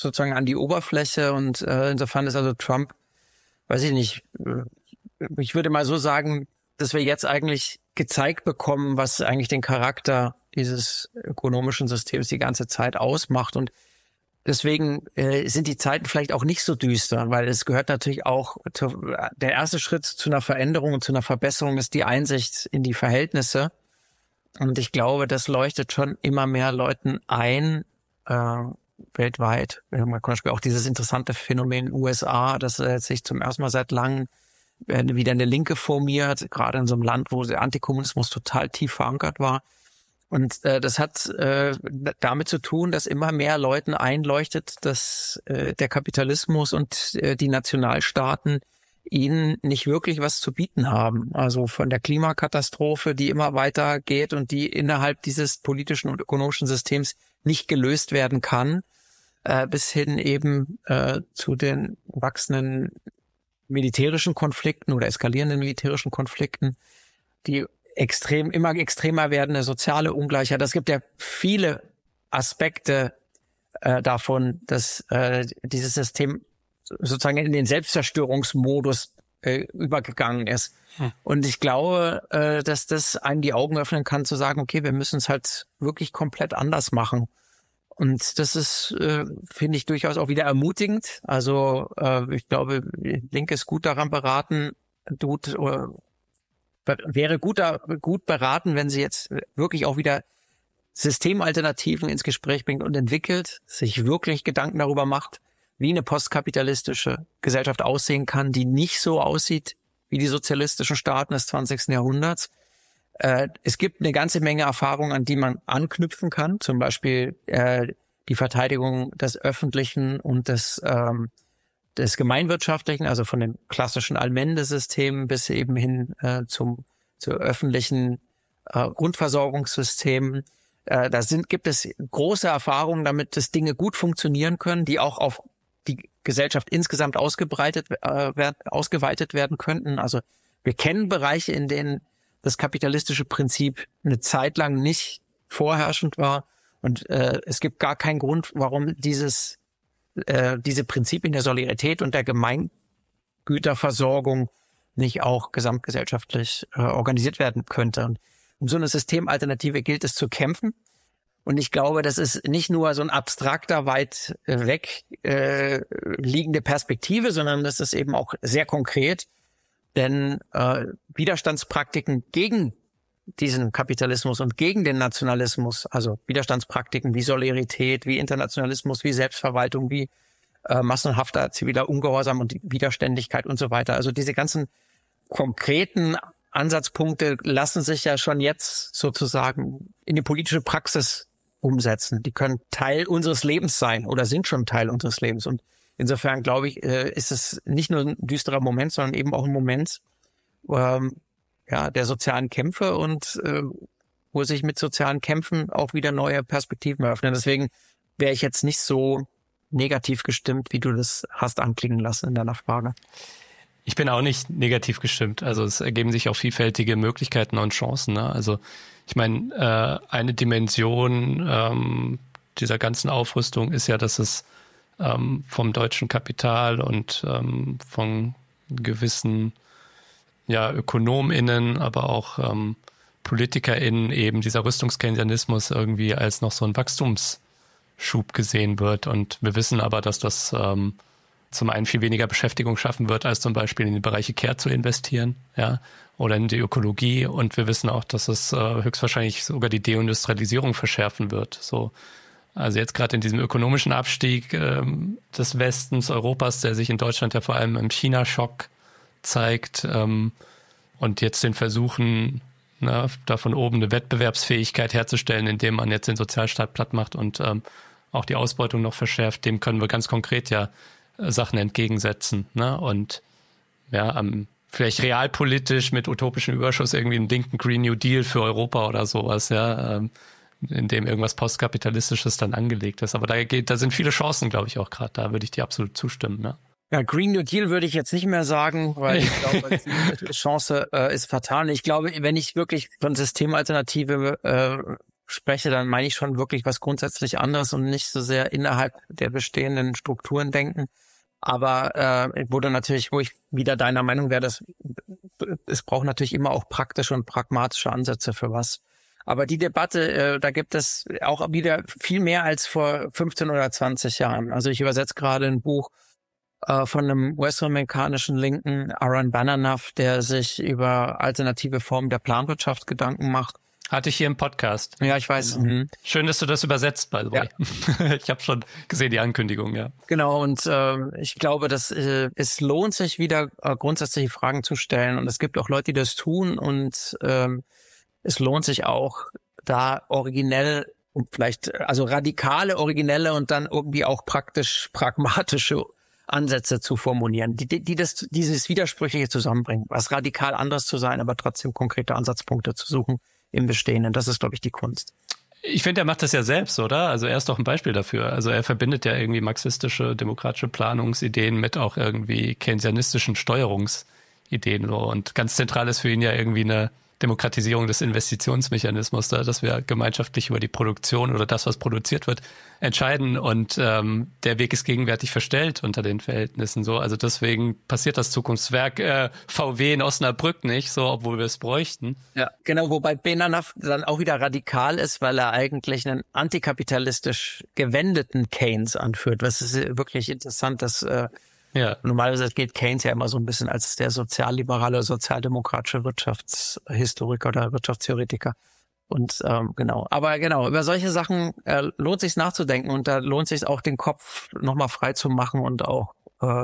sozusagen an die Oberfläche und insofern ist also Trump, weiß ich nicht, ich würde mal so sagen, dass wir jetzt eigentlich gezeigt bekommen, was eigentlich den Charakter dieses ökonomischen Systems die ganze Zeit ausmacht. Und deswegen sind die Zeiten vielleicht auch nicht so düster, weil es gehört natürlich auch, der erste Schritt zu einer Veränderung und zu einer Verbesserung ist die Einsicht in die Verhältnisse. Und ich glaube, das leuchtet schon immer mehr Leuten ein, weltweit. Wir haben zum Beispiel auch dieses interessante Phänomen in den USA, dass sich zum ersten Mal seit langem wieder eine Linke formiert, gerade in so einem Land, wo der Antikommunismus total tief verankert war. Und das hat damit zu tun, dass immer mehr Leuten einleuchtet, dass der Kapitalismus und die Nationalstaaten ihnen nicht wirklich was zu bieten haben. Also von der Klimakatastrophe, die immer weiter geht und die innerhalb dieses politischen und ökonomischen Systems nicht gelöst werden kann, bis hin eben zu den wachsenden militärischen Konflikten oder eskalierenden militärischen Konflikten, die immer extremer werdende soziale Ungleichheit. Es gibt ja viele Aspekte davon, dass dieses System sozusagen in den Selbstzerstörungsmodus übergegangen ist. Und ich glaube, dass das einem die Augen öffnen kann, zu sagen, okay, wir müssen es halt wirklich komplett anders machen. Und das ist, finde ich, durchaus auch wieder ermutigend. Also ich glaube, Linke ist gut daran beraten, wäre gut beraten, wenn sie jetzt wirklich auch wieder Systemalternativen ins Gespräch bringt und entwickelt, sich wirklich Gedanken darüber macht, wie eine postkapitalistische Gesellschaft aussehen kann, die nicht so aussieht wie die sozialistischen Staaten des 20. Jahrhunderts. Es gibt eine ganze Menge Erfahrungen, an die man anknüpfen kann, zum Beispiel die Verteidigung des Öffentlichen und des Gemeinwirtschaftlichen, also von dem klassischen Allmende-System bis eben hin zu öffentlichen Grundversorgungssystemen. Gibt es große Erfahrungen damit, dass Dinge gut funktionieren können, die auch auf die Gesellschaft insgesamt ausgeweitet werden könnten. Also wir kennen Bereiche, in denen das kapitalistische Prinzip eine Zeit lang nicht vorherrschend war. Und es gibt gar keinen Grund, warum diese Prinzipien der Solidarität und der Gemeingüterversorgung nicht auch gesamtgesellschaftlich organisiert werden könnte. Und um so eine Systemalternative gilt es zu kämpfen. Und ich glaube, das ist nicht nur so ein abstrakter, weit weg liegende Perspektive, sondern das ist eben auch sehr konkret. Denn Widerstandspraktiken gegen diesen Kapitalismus und gegen den Nationalismus, also Widerstandspraktiken wie Solidarität, wie Internationalismus, wie Selbstverwaltung, wie massenhafter ziviler Ungehorsam und Widerständigkeit und so weiter. Also diese ganzen konkreten Ansatzpunkte lassen sich ja schon jetzt sozusagen in die politische Praxis umsetzen. Die können Teil unseres Lebens sein oder sind schon Teil unseres Lebens. Und insofern, glaube ich, ist es nicht nur ein düsterer Moment, sondern eben auch ein Moment der sozialen Kämpfe und wo sich mit sozialen Kämpfen auch wieder neue Perspektiven eröffnen. Deswegen wäre ich jetzt nicht so negativ gestimmt, wie du das hast anklingen lassen in deiner Frage. Ich bin auch nicht negativ gestimmt. Also es ergeben sich auch vielfältige Möglichkeiten und Chancen. Ne? Also ich meine, eine Dimension dieser ganzen Aufrüstung ist ja, dass es vom deutschen Kapital und von gewissen ÖkonomInnen, aber auch PolitikerInnen eben dieser Rüstungskeynesianismus irgendwie als noch so ein Wachstumsschub gesehen wird. Und wir wissen aber, dass das zum einen viel weniger Beschäftigung schaffen wird, als zum Beispiel in die Bereiche Care zu investieren, oder in die Ökologie. Und wir wissen auch, dass es höchstwahrscheinlich sogar die Deindustrialisierung verschärfen wird. So, also jetzt gerade in diesem ökonomischen Abstieg des Westens, Europas, der sich in Deutschland ja vor allem im China-Schock zeigt, und jetzt den Versuchen, da von oben eine Wettbewerbsfähigkeit herzustellen, indem man jetzt den Sozialstaat platt macht und auch die Ausbeutung noch verschärft, dem können wir ganz konkret Sachen entgegensetzen, ne? Und vielleicht realpolitisch mit utopischem Überschuss irgendwie einen linken Green New Deal für Europa oder sowas, in dem irgendwas Postkapitalistisches dann angelegt ist. Aber da sind viele Chancen, glaube ich, auch gerade. Da würde ich dir absolut zustimmen, ja. Ja, Green New Deal würde ich jetzt nicht mehr sagen, weil ich glaube, die Chance ist fatal. Ich glaube, wenn ich wirklich von Systemalternative spreche, dann meine ich schon wirklich was grundsätzlich anderes und nicht so sehr innerhalb der bestehenden Strukturen denken. Aber wo ich wieder deiner Meinung wäre, dass es braucht natürlich immer auch praktische und pragmatische Ansätze für was. Aber die Debatte, da gibt es auch wieder viel mehr als vor 15 oder 20 Jahren. Also ich übersetze gerade ein Buch von einem US-amerikanischen Linken, Aaron Bananoff, der sich über alternative Formen der Planwirtschaft Gedanken macht. Hatte ich hier im Podcast. Ja, ich weiß. Genau. Mhm. Schön, dass du das übersetzt, by the way. Ja. Ich habe schon gesehen, die Ankündigung, ja. Genau, und ich glaube, dass es lohnt sich wieder grundsätzliche Fragen zu stellen. Und es gibt auch Leute, die das tun. Und es lohnt sich auch, da originell und vielleicht, also radikale, originelle und dann irgendwie auch praktisch pragmatische Ansätze zu formulieren, die dieses Widersprüchliche zusammenbringen, was radikal anders zu sein, aber trotzdem konkrete Ansatzpunkte zu suchen im Bestehenden. Das ist, glaube ich, die Kunst. Ich finde, er macht das ja selbst, oder? Also er ist doch ein Beispiel dafür. Also er verbindet ja irgendwie marxistische, demokratische Planungsideen mit auch irgendwie keynesianistischen Steuerungsideen. So. Und ganz zentral ist für ihn ja irgendwie eine Demokratisierung des Investitionsmechanismus, da, dass wir gemeinschaftlich über die Produktion oder das, was produziert wird, entscheiden. Und der Weg ist gegenwärtig verstellt unter den Verhältnissen. So, also deswegen passiert das Zukunftswerk VW in Osnabrück nicht, so, obwohl wir es bräuchten. Ja, genau, wobei Bananoff dann auch wieder radikal ist, weil er eigentlich einen antikapitalistisch gewendeten Keynes anführt. Was ist wirklich interessant, dass normalerweise geht Keynes ja immer so ein bisschen als der sozialliberale, sozialdemokratische Wirtschaftshistoriker oder Wirtschaftstheoretiker. Und aber über solche Sachen lohnt sich nachzudenken und da lohnt sich auch den Kopf nochmal frei zu machen und auch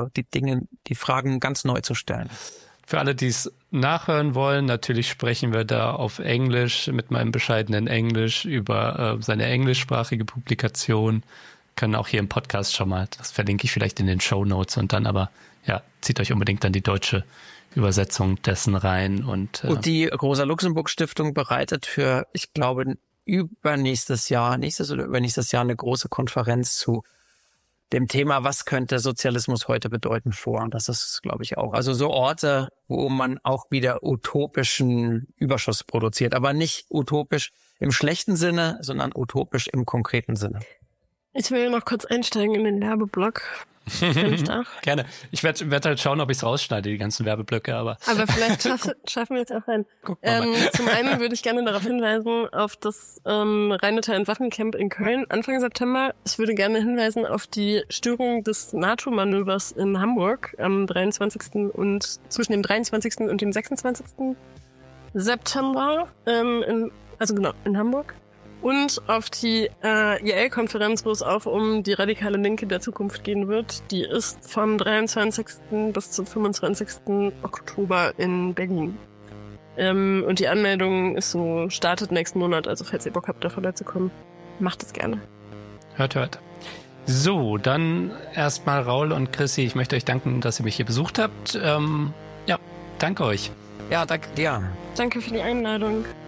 die Fragen ganz neu zu stellen. Für alle, die es nachhören wollen, natürlich sprechen wir da auf Englisch mit meinem bescheidenen Englisch über seine englischsprachige Publikation. Können auch hier im Podcast schon mal, das verlinke ich vielleicht in den Shownotes und dann aber, ja, zieht euch unbedingt dann die deutsche Übersetzung dessen rein. Und die Rosa-Luxemburg-Stiftung bereitet für, ich glaube, nächstes oder übernächstes Jahr eine große Konferenz zu dem Thema, was könnte Sozialismus heute bedeuten, vor. Und das ist, glaube ich, auch. Also so Orte, wo man auch wieder utopischen Überschuss produziert, aber nicht utopisch im schlechten Sinne, sondern utopisch im konkreten Sinne. Ich will noch kurz einsteigen in den Werbeblock. Wenn ich darf. Gerne. Ich werd halt schauen, ob ich es rausschneide, die ganzen Werbeblöcke, aber vielleicht schaffen wir es auch rein. Zum einen würde ich gerne darauf hinweisen, auf das Rheinmetall Entwaffencamp in Köln Anfang September. Ich würde gerne hinweisen auf die Störung des NATO-Manövers in Hamburg am 23. und zwischen dem 23. und dem 26. September, in Hamburg. Und auf die IL-Konferenz, wo es auch um die radikale Linke der Zukunft gehen wird. Die ist vom 23. bis zum 25. Oktober in Berlin. Und die Anmeldung startet nächsten Monat. Also falls ihr Bock habt, davon zu kommen, macht es gerne. Hört. So, dann erstmal Raul und Chrissy. Ich möchte euch danken, dass ihr mich hier besucht habt. Danke euch. Ja, danke dir. Danke für die Einladung.